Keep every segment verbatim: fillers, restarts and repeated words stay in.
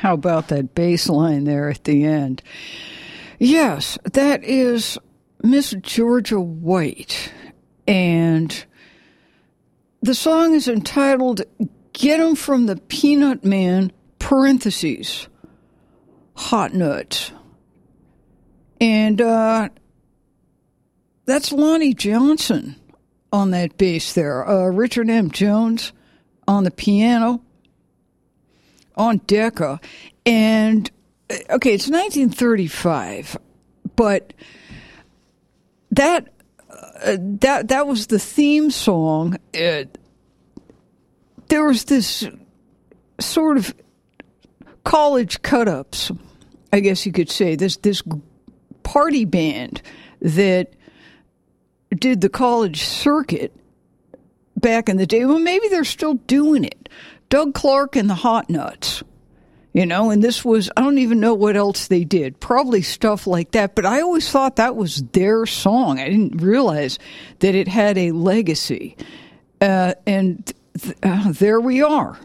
how about that bass line there at the end? Yes, that is Miss Georgia White. And the song is entitled Get 'Em from the Peanut Man, parentheses, Hot Nuts. And uh, that's Lonnie Johnson on that bass there. Uh, Richard M. Jones on the piano, on Decca. And, okay, it's nineteen thirty-five, but that uh, that that was the theme song. Uh, there was this sort of college cut-ups, I guess you could say, this this party band that did the college circuit back in the day. Well, maybe they're still doing it. Doug Clark and the Hot Nuts, you know, and this was, I don't even know what else they did. Probably stuff like that, but I always thought that was their song. I didn't realize that it had a legacy. Uh, and th- uh, there we are.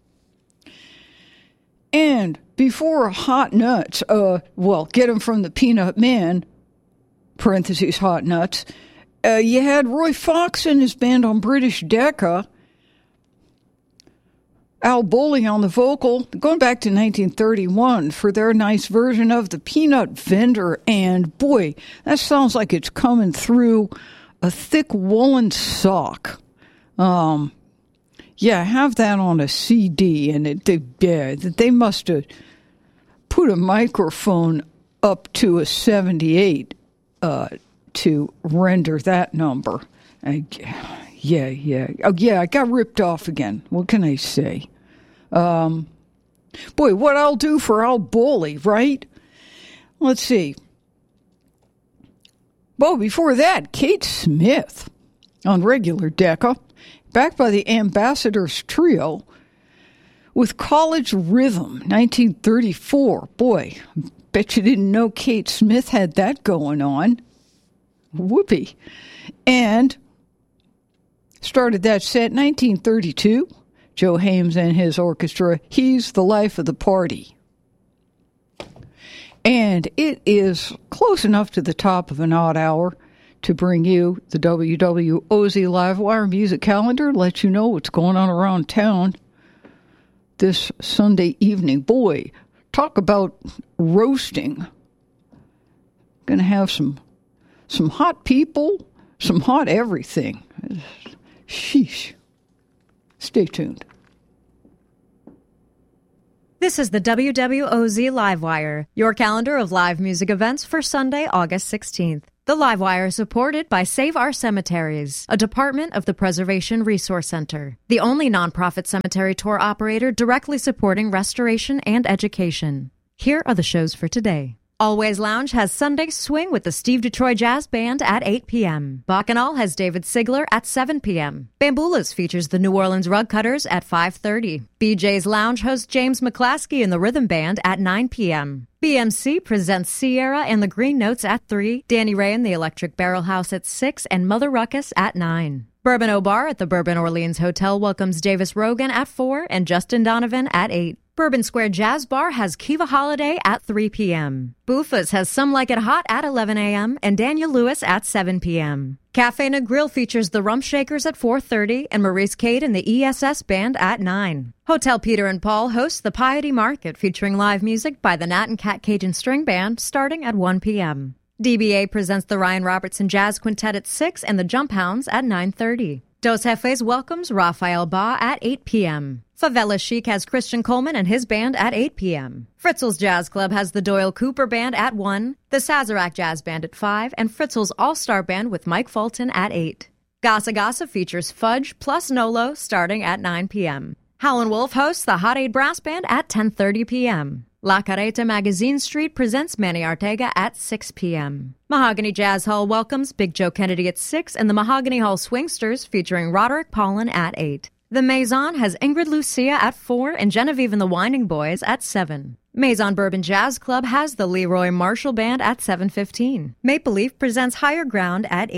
And before Hot Nuts, uh, well, Get 'Em from the Peanut Man, parentheses, Hot Nuts, uh, you had Roy Fox and his band on British Decca, Al Bowley on the vocal, going back to nineteen thirty-one for their nice version of The Peanut Vendor. And boy, that sounds like it's coming through a thick woolen sock. Um, yeah, have that on a C D. And it, they, yeah, they must have put a microphone up to a seventy-eight uh, to render that number. I, Yeah, yeah. Oh, yeah, I got ripped off again. What can I say? Um, boy, what I'll do for Al Bowley, right? Let's see. Well, before that, Kate Smith on regular Decca, backed by the Ambassadors Trio with College Rhythm, nineteen thirty-four. Boy, bet you didn't know Kate Smith had that going on. Whoopee. And started that set nineteen thirty-two. Joe Hames and his orchestra. He's the life of the party. And it is close enough to the top of an odd hour to bring you the W W O Z Livewire music calendar, let you know what's going on around town this Sunday evening. Boy, talk about roasting. Gonna have some some hot people, some hot everything. Sheesh. Stay tuned. This is the W W O Z Livewire, your calendar of live music events for Sunday, August sixteenth. The Livewire is supported by Save Our Cemeteries, a department of the Preservation Resource Center, the only nonprofit cemetery tour operator directly supporting restoration and education. Here are the shows for today. Always Lounge has Sunday Swing with the Steve Detroit Jazz Band at eight p.m. Bacchanal has David Sigler at seven p.m. Bambula's features the New Orleans Rug Cutters at five thirty. B J's Lounge hosts James McClaskey and the Rhythm Band at nine p.m. B M C presents Sierra and the Green Notes at three, Danny Ray and the Electric Barrel House at six, and Mother Ruckus at nine. Bourbon O Bar at the Bourbon Orleans Hotel welcomes Davis Rogan at four and Justin Donovan at eight. Bourbon Square Jazz Bar has Kiva Holiday at three p.m. Buffa's has Some Like It Hot at eleven a.m. and Daniel Lewis at seven p.m. Cafe Na Grill features the Rump Shakers at four thirty and Maurice Cade and the E S S Band at nine. Hotel Peter and Paul hosts the Piety Market featuring live music by the Nat and Cat Cajun String Band starting at one p.m. D B A presents the Ryan Robertson Jazz Quintet at six and the Jump Hounds at nine thirty. Dos Jefes welcomes Rafael Ba at eight p.m. Favela Chic has Christian Coleman and his band at eight p.m. Fritzl's Jazz Club has the Doyle Cooper Band at one, the Sazerac Jazz Band at five, and Fritzl's All-Star Band with Mike Fulton at eight. Gassa Gassa features Fudge plus Nolo starting at nine p.m. Howlin' Wolf hosts the Hot Aid Brass Band at ten thirty p.m. La Carreta Magazine Street presents Manny Ortega at six p.m. Mahogany Jazz Hall welcomes Big Joe Kennedy at six and the Mahogany Hall Swingsters featuring Roderick Paulin at eight. The Maison has Ingrid Lucia at four and Genevieve and the Winding Boys at seven. Maison Bourbon Jazz Club has the Leroy Marshall Band at seven fifteen. Maple Leaf presents Higher Ground at eight.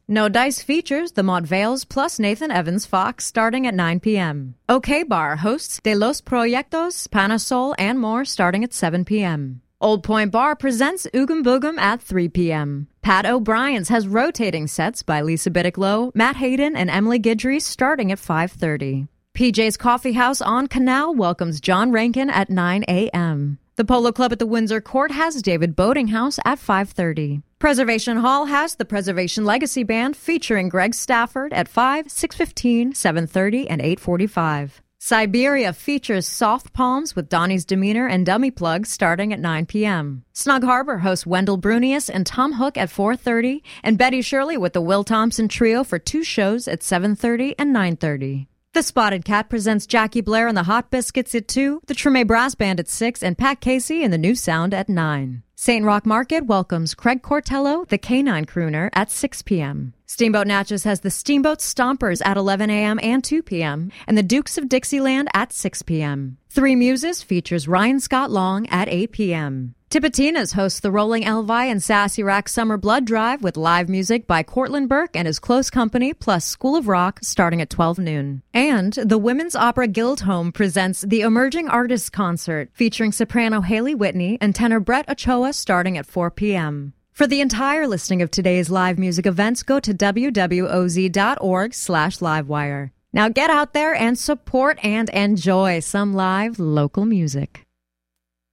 No Dice features the Maud Vales plus Nathan Evans Fox starting at nine p.m. OK Bar hosts De Los Proyectos, Panasol, and more starting at seven p.m. Old Point Bar presents Oogum Boogum at three p.m. Pat O'Brien's has rotating sets by Lisa Biddick-Lowe, Matt Hayden, and Emily Guidry starting at five thirty. P J's Coffee House on Canal welcomes John Rankin at nine a.m. The Polo Club at the Windsor Court has David Boatinghouse at five thirty. Preservation Hall has the Preservation Legacy Band featuring Greg Stafford at five, six fifteen, seven thirty, and eight forty-five. Siberia features Soft Palms with Donnie's Demeanor and Dummy Plug starting at nine p.m. Snug Harbor hosts Wendell Brunius and Tom Hook at four thirty, and Betty Shirley with the Will Thompson Trio for two shows at seven thirty and nine thirty. The Spotted Cat presents Jackie Blair and the Hot Biscuits at two, the Treme Brass Band at six, and Pat Casey and the New Sound at nine. Saint Roch Market welcomes Craig Cortello, the Canine Crooner, at six p.m. Steamboat Natchez has the Steamboat Stompers at eleven a.m. and two p.m., and the Dukes of Dixieland at six p.m. Three Muses features Ryan Scott Long at eight p.m. Tipitina's hosts the Rolling Elvi and Sassy Rack Summer Blood Drive with live music by Cortland Burke and his close company, plus School of Rock, starting at twelve noon. And the Women's Opera Guild Home presents the Emerging Artists Concert, featuring soprano Haley Whitney and tenor Brett Ochoa, starting at four p.m. For the entire listing of today's live music events, go to w w o z dot org slash livewire. Now get out there and support and enjoy some live local music.